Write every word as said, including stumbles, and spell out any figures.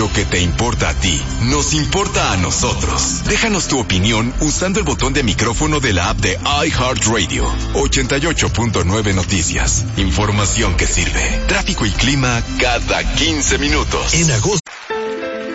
Lo que te importa a ti, nos importa a nosotros. Déjanos tu opinión usando el botón de micrófono de la app de iHeartRadio. ochenta y ocho punto nueve Noticias. Información que sirve. Tráfico y clima cada quince minutos. En agosto.